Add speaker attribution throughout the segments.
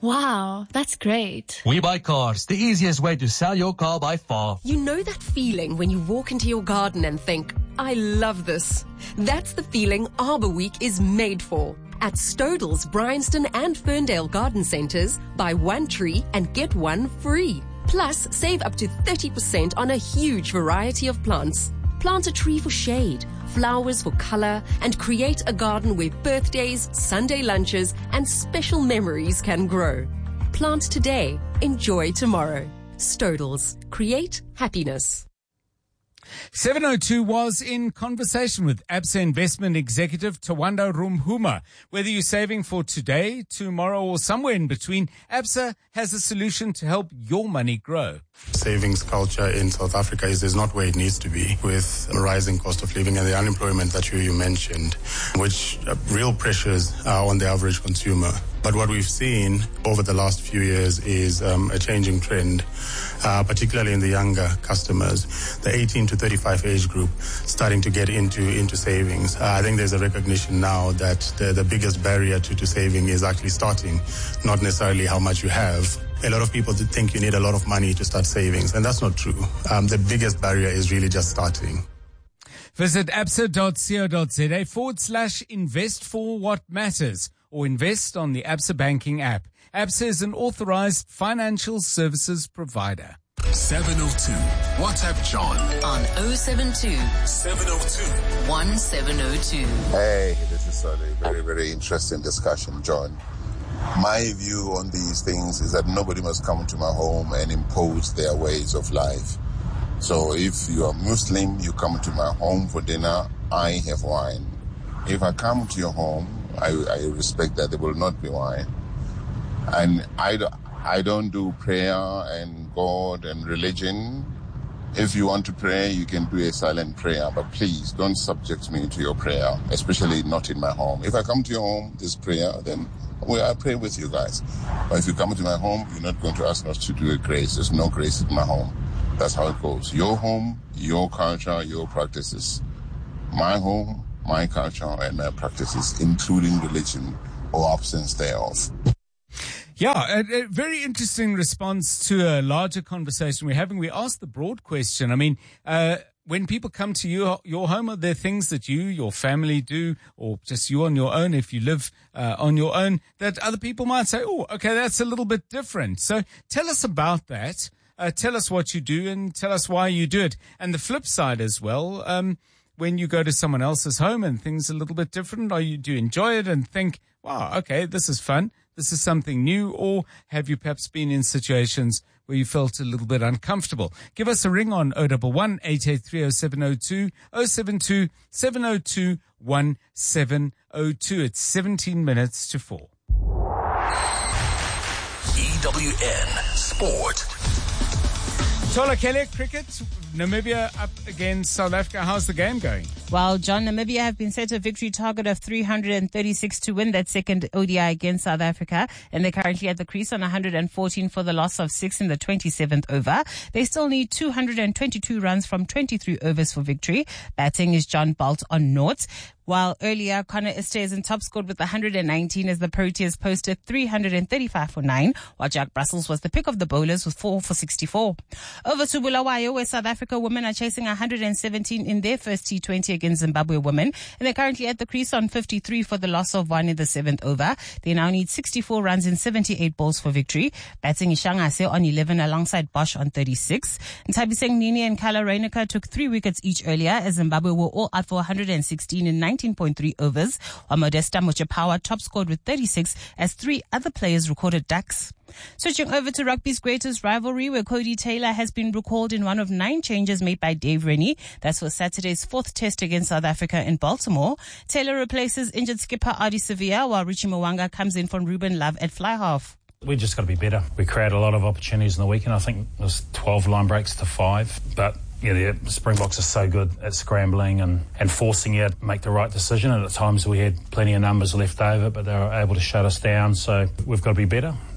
Speaker 1: Wow, that's great.
Speaker 2: We Buy Cars, the easiest way to sell your car by far.
Speaker 3: You know that feeling when you walk into your garden and think, I love this. That's the feeling Arbor Week is made for. At Stodels, Bryanston and Ferndale Garden Centres, buy one tree and get one free. Plus, save up to 30% on a huge variety of plants. Plant a tree for shade, flowers for color, and create a garden where birthdays, Sunday lunches, and special memories can grow. Plant today, enjoy tomorrow. Stodels, create happiness.
Speaker 4: 702 was in conversation with ABSA Investment Executive Tawanda Rumhuma. Whether you're saving for today, tomorrow, or somewhere in between, ABSA has a solution to help your money grow.
Speaker 5: Savings culture in South Africa is not where it needs to be, with a rising cost of living and the unemployment that you mentioned, which real pressures are on the average consumer. But what we've seen over the last few years is a changing trend, particularly in the younger customers, the 18 to 35 age group, starting to get into savings. I think there's a recognition now that the biggest barrier to saving is actually starting, not necessarily how much you have. A lot of people think you need a lot of money to start savings, and that's not true. The biggest barrier is really just starting.
Speaker 4: Visit absa.co.za/invest for what matters, or invest on the ABSA banking app. ABSA is an authorized financial services provider.
Speaker 6: 702. WhatsApp John
Speaker 3: On 072
Speaker 6: 702
Speaker 3: 1702.
Speaker 7: Hey, this is a very, very interesting discussion, John. My view on these things is that nobody must come to my home and impose their ways of life. So if you are Muslim, you come to my home for dinner, I have wine. If I come to your home, I respect that there will not be wine. And I don't do prayer and God and religion. If you want to pray, you can do a silent prayer, but please don't subject me to your prayer, especially not in my home. If I come to your home, this prayer, then I pray with you guys. But if you come to my home, you're not going to ask us to do a grace. There's no grace in my home. That's how it goes. Your home, your culture, your practices. My home, my culture, and my practices, including religion or absence thereof.
Speaker 4: Yeah, a very interesting response to a larger conversation we're having. We asked the broad question. I mean, when people come to your home, are there things that your family do, or just you on your own, if you live on your own, that other people might say, oh, okay, that's a little bit different. So tell us about that. Tell us what you do and tell us why you do it. And the flip side as well, when you go to someone else's home and things are a little bit different, do you enjoy it and think, wow, okay, this is fun, this is something new, or have you perhaps been in situations where you felt a little bit uncomfortable? Give us a ring on 011 883 0702 072 702 1702. It's 17 minutes to 4.
Speaker 6: EWN Sport.
Speaker 4: Tola Kelly, cricket, Namibia up against South Africa. How's the game going?
Speaker 8: Well, John, Namibia have been set a victory target of 336 to win that second ODI against South Africa, and they're currently at the crease on 114 for the loss of 6 in the 27th over. They still need 222 runs from 23 overs for victory. Batting is John Bolt on nought. While earlier, Connor Estes in top scored with 119 as the Proteas posted 335 for 9, while Jack Brussels was the pick of the bowlers with 4 for 64. Over to Bulawayo, where South Africa women are chasing 117 in their first T20 against Zimbabwe women, and they're currently at the crease on 53 for the loss of 1 in the 7th over. They now need 64 runs in 78 balls for victory. Batting is Shangase on 11 alongside Bosch on 36. And Thabiseng Nini and Kala Reyneka took 3 wickets each earlier as Zimbabwe were all out for 116 in 19.3 overs, while Modesta Mochapawa top scored with 36 as 3 other players recorded ducks. Switching over to rugby's greatest rivalry, where Cody Taylor has been recalled in one of 9 changes made by Dave Rennie. That's for Saturday's 4th test against South Africa in Baltimore. Taylor replaces injured skipper Adi Sevilla, while Richie Mwanga comes in from Ruben Love at fly half.
Speaker 9: We just got to be better. We created a lot of opportunities in the weekend. I think it was 12 line breaks to 5, but yeah, the Springboks are so good at scrambling and forcing you to make the right decision. And at times we had plenty of numbers left over, but they were able to shut us down. So we've got to be better.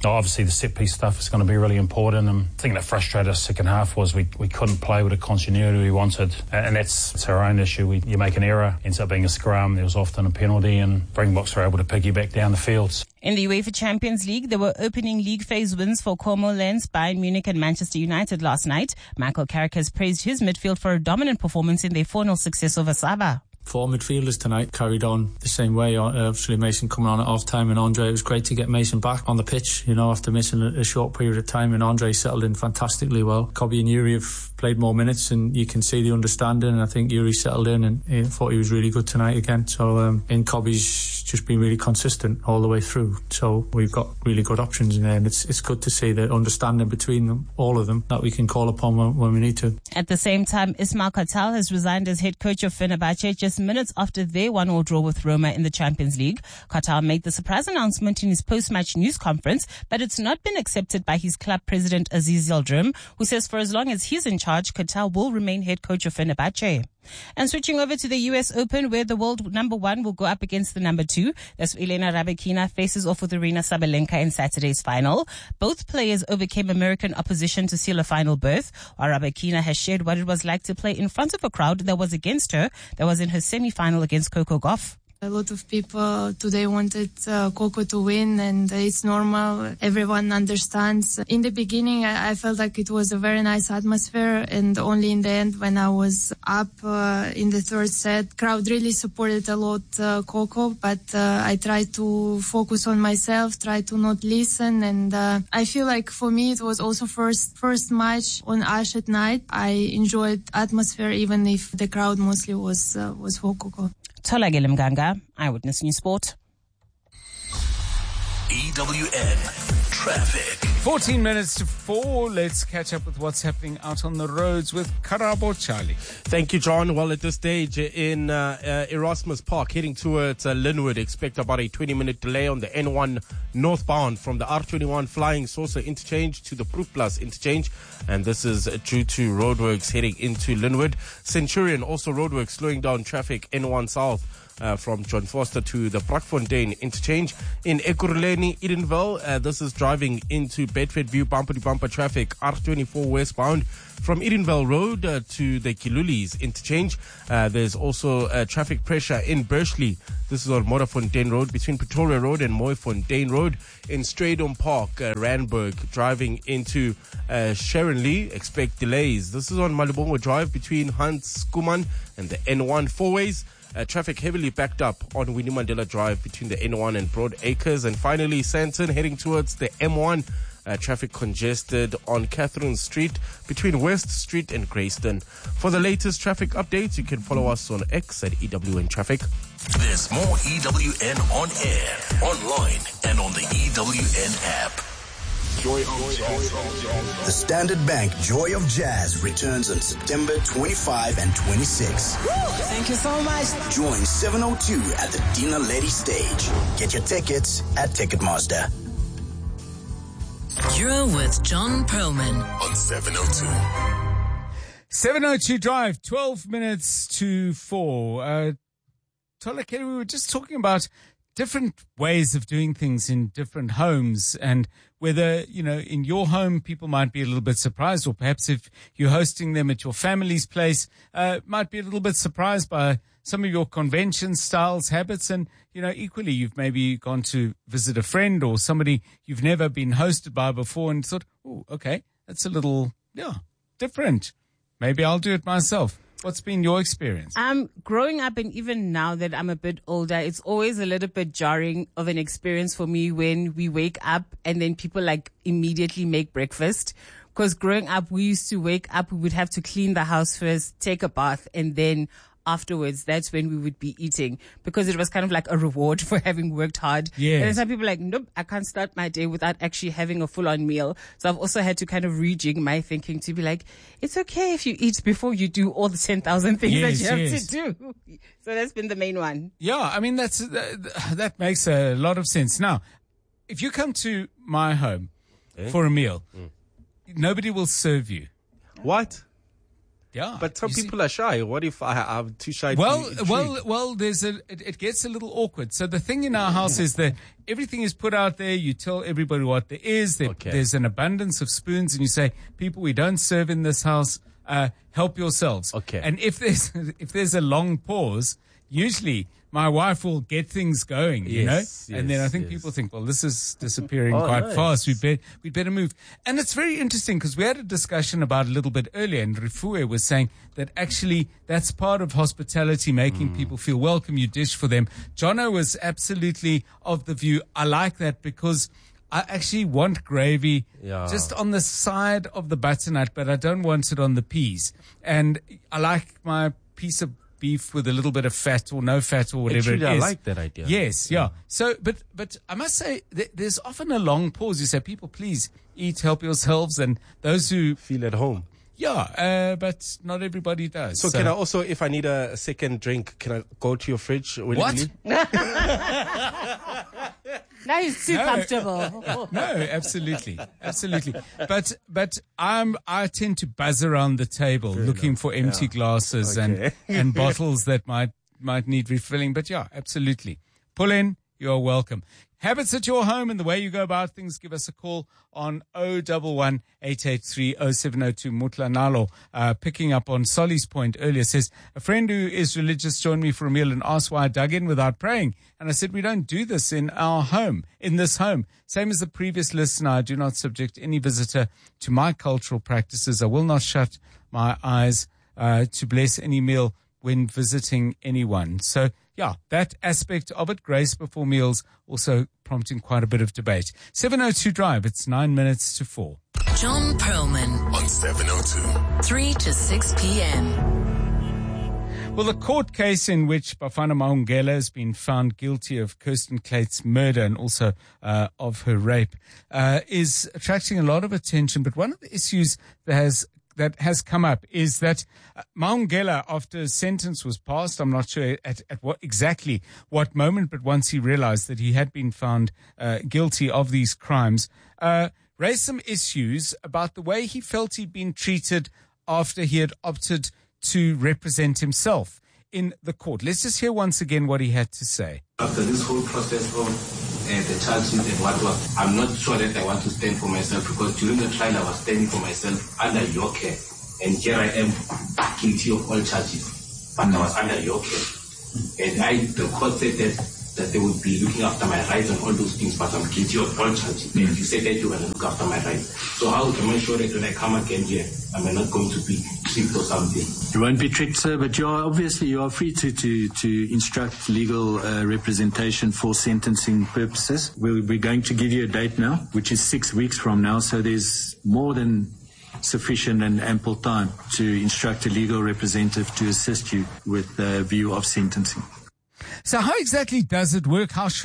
Speaker 9: Obviously, the set-piece stuff is going to be really important. And the thing that frustrated us second half was we couldn't play with the continuity we wanted. And that's our own issue. You make an error, ends up being a scrum. There was often a penalty, and Springboks were able to piggyback down the fields.
Speaker 8: In the UEFA Champions League, there were opening league phase wins for Como, Lens, Bayern Munich and Manchester United last night. Michael Carrick has praised his midfield for a dominant performance in their 4-0 success over Saba.
Speaker 10: 4 midfielders tonight carried on the same way. Obviously Mason coming on at half time, and Andre, it was great to get Mason back on the pitch, after missing a short period of time, and Andre settled in fantastically well. Kobe and Yuri have played more minutes, and you can see the understanding, and I think Yuri settled in, and I thought he was really good tonight again. So and Kobe's just been really consistent all the way through, so we've got really good options in there, and it's good to see the understanding between them, all of them, that we can call upon when we need to.
Speaker 8: At the same time, Ismail Kartal has resigned as head coach of Fenerbahce just minutes after their 1-1 draw with Roma in the Champions League. Kartal made the surprise announcement in his post-match news conference, but it's not been accepted by his club president Aziz Yildirim, who says for as long as he's in charge, Kartal will remain head coach of Fenerbahce. And switching over to the US Open, where the world number 1 will go up against the number 2. That's Elena Rybakina faces off with Aryna Sabalenka in Saturday's final. Both players overcame American opposition to seal a final berth, while Rybakina has shared what it was like to play in front of a crowd that was against her, that was in her semi-final against Coco Gauff.
Speaker 11: A lot of people today wanted Coco to win, and it's normal. Everyone understands. In the beginning, I felt like it was a very nice atmosphere, and only in the end, when I was up in the third set, crowd really supported a lot Coco, but I tried to focus on myself, try to not listen, and I feel like for me it was also first match on Ash at night. I enjoyed atmosphere, even if the crowd mostly was for Coco.
Speaker 8: Tolagile Mganga, Eyewitness News Sport.
Speaker 6: EWN Traffic.
Speaker 4: 14 minutes to 4. Let's catch up with what's happening out on the roads with Karabo Charlie.
Speaker 12: Thank you, John. Well, at this stage in Erasmus Park, heading towards Linwood, expect about a 20-minute delay on the N1 northbound from the R21 Flying Saucer interchange to the Proof Plus interchange. And this is due to roadworks heading into Linwood. Centurion, also roadworks slowing down traffic N1 south. From John Foster to the Brakfontein interchange. In Ekurhuleni, Edenville, this is driving into Bedford View bumper-to-bumper traffic, R24 westbound. From Edenville Road to the Kilulis interchange, there's also traffic pressure in Bursley. This is on Modderfontein Road between Pretoria Road and Mooifontein Road. In Strydom Park, Randburg, driving into Sharon Lee, expect delays. This is on Malibongo Drive between Hans Skuman and the N1 four-ways. Traffic heavily backed up on Winnie Mandela Drive between the N1 and Broad Acres. And finally, Sandton heading towards the M1. Traffic congested on Catherine Street between West Street and Greyston. For the latest traffic updates, you can follow us on X at EWN Traffic.
Speaker 6: There's more EWN on air, online, and on the EWN app.
Speaker 13: The Standard Bank Joy of Jazz returns on September 25 and 26.
Speaker 14: Thank you so much.
Speaker 13: Join 702 at the Dina Lady stage. Get your tickets at Ticketmaster.
Speaker 15: You're with John Perlman
Speaker 6: on 702.
Speaker 4: 702 Drive, 12 minutes to 4. Tola Kelly, we were just talking about different ways of doing things in different homes, and whether, in your home, people might be a little bit surprised, or perhaps if you're hosting them at your family's place, might be a little bit surprised by some of your conventions, styles, habits, and, equally, you've maybe gone to visit a friend or somebody you've never been hosted by before and thought, oh, okay, that's a little, different. Maybe I'll do it myself. What's been your experience?
Speaker 8: Growing up, and even now that I'm a bit older, it's always a little bit jarring of an experience for me when we wake up and then people immediately make breakfast. Because growing up, we used to wake up, we would have to clean the house first, take a bath, and then afterwards, that's when we would be eating, because it was kind of like a reward for having worked hard.
Speaker 4: Yes.
Speaker 8: And then some people are like, nope, I can't start my day without actually having a full-on meal. So I've also had to kind of rejig my thinking to be like, it's okay if you eat before you do all the 10,000 things that you have to do. So that's been the main one.
Speaker 4: Yeah, I mean, that makes a lot of sense. Now, if you come to my home for a meal, nobody will serve you.
Speaker 12: What?
Speaker 4: Yeah.
Speaker 12: But some people are shy. What if I'm too shy
Speaker 4: Well,
Speaker 12: to
Speaker 4: it gets a little awkward. So the thing in our house is that everything is put out there. You tell everybody what there is. There's an abundance of spoons, and you say, people, we don't serve in this house. Help yourselves.
Speaker 12: Okay.
Speaker 4: And if there's a long pause, usually my wife will get things going, you know? And then I think people think, well, this is disappearing quite fast. We'd better move. And it's very interesting because we had a discussion about it a little bit earlier, and Rifue was saying that actually that's part of hospitality, making people feel welcome. You dish for them. Jono was absolutely of the view, I like that because I actually want gravy just on the side of the butternut, but I don't want it on the peas. And I like my piece of beef with a little bit of fat or no fat or whatever it is.
Speaker 12: I like that idea.
Speaker 4: Yes, yeah. So, but I must say, there's often a long pause. You say, people, please eat, help yourselves, and those who
Speaker 12: feel at home.
Speaker 4: Yeah, but not everybody does.
Speaker 12: So can I also, if I need a second drink, can I go to your fridge?
Speaker 4: What?
Speaker 8: Now he's too comfortable.
Speaker 4: No, absolutely. But I tend to buzz around the table looking for empty glasses and bottles that might need refilling. But yeah, absolutely. Pull in, you're welcome. Habits at your home and the way you go about things, give us a call on 011 883 0702. Mutla Nalo, picking up on Solly's point earlier, says, a friend who is religious joined me for a meal and asked why I dug in without praying. And I said, we don't do this in our home, in this home. Same as the previous listener, I do not subject any visitor to my cultural practices. I will not shut my eyes to bless any meal when visiting anyone. So, yeah, that aspect of it, grace before meals, also prompting quite a bit of debate. 702 Drive, it's 9 minutes to 4.
Speaker 15: John Perlman
Speaker 6: on 702.
Speaker 15: 3 to 6 p.m.
Speaker 4: Well, the court case in which Bafana Mahungela has been found guilty of Kirsten Clate's murder and also of her rape is attracting a lot of attention. But one of the issues that has come up is that Mahungela, after his sentence was passed, I'm not sure at what moment, but once he realized that he had been found guilty of these crimes, raised some issues about the way he felt he'd been treated after he had opted to represent himself in the court. Let's just hear once again what he had to say.
Speaker 14: After this whole process of the charges and what was, I'm not sure that I want to stand for myself, because during the trial I was standing for myself under your care. And here I am, guilty of all charges, but I was under your care. And the court said that they would be looking after my rights and all those things, but I'm guilty of all charges. And you said that you're going to look after my rights. So how am I sure that when I come again here, am I not going to be tricked or something?
Speaker 16: You won't be tricked, sir, but you are free to instruct legal representation for sentencing purposes. We're going to give you a date now, which is 6 weeks from now, so there's more than sufficient and ample time to instruct a legal representative to assist you with the view of sentencing.
Speaker 4: So how exactly does it work? How should